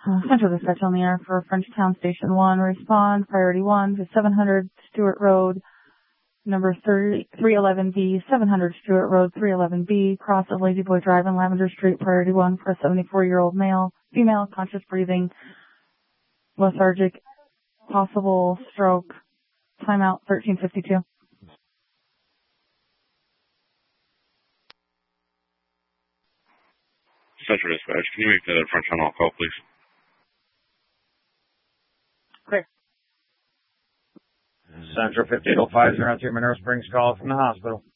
Central Dispatch on the air for Frenchtown Station 1. Respond, priority 1 to 700 Stewart Road, number 311B, 700 Stewart Road, 311B, cross of Lazy Boy Drive and Lavender Street, priority 1 for a 74-year-old female, conscious breathing, lethargic, possible stroke, timeout 1352. Central Dispatch, can you make that a Frenchtown all call, please? Clear. Central 5805, 02 Mineral Springs call from the hospital.